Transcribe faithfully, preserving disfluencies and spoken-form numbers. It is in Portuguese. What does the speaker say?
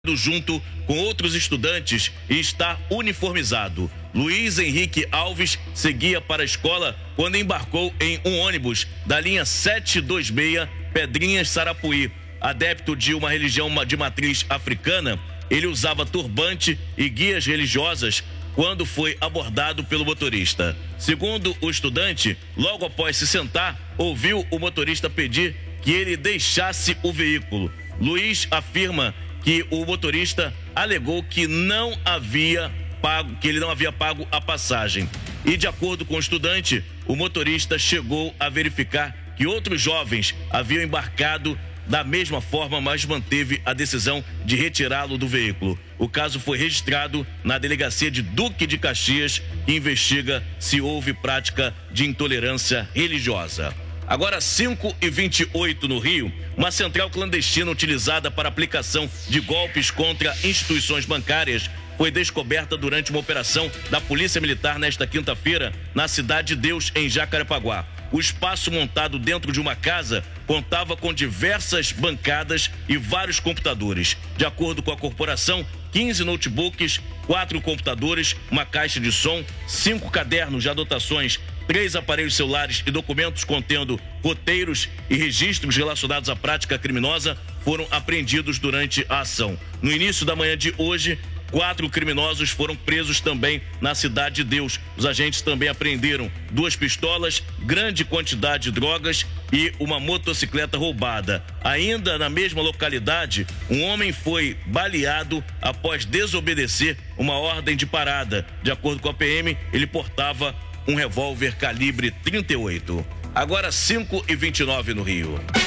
junto com outros estudantes e está uniformizado. Luiz Henrique Alves seguia para a escola quando embarcou em um ônibus da linha setecentos e vinte e seis Pedrinhas Sarapuí. Adepto de uma religião de matriz africana, ele usava turbante e guias religiosas quando foi abordado pelo motorista. Segundo o estudante, logo após se sentar, ouviu o motorista pedir que ele deixasse o veículo. Luiz afirma que o motorista alegou que não havia pago, que ele não havia pago a passagem. E de acordo com o estudante, o motorista chegou a verificar que outros jovens haviam embarcado da mesma forma, mas manteve a decisão de retirá-lo do veículo. O caso foi registrado na delegacia de Duque de Caxias, que investiga se houve prática de intolerância religiosa. Agora, cinco e vinte e oito no Rio, uma central clandestina utilizada para aplicação de golpes contra instituições bancárias foi descoberta durante uma operação da Polícia Militar nesta quinta-feira na Cidade de Deus, em Jacarepaguá. O espaço montado dentro de uma casa contava com diversas bancadas e vários computadores. De acordo com a corporação, quinze notebooks, quatro computadores, uma caixa de som, cinco cadernos de anotações, três aparelhos celulares e documentos contendo roteiros e registros relacionados à prática criminosa foram apreendidos durante a ação. No início da manhã de hoje, quatro criminosos foram presos também na Cidade de Deus. Os agentes também apreenderam duas pistolas, grande quantidade de drogas e uma motocicleta roubada. Ainda na mesma localidade, um homem foi baleado após desobedecer uma ordem de parada. De acordo com a P M, ele portava um revólver calibre trinta e oito. Agora cinco e vinte e nove no Rio.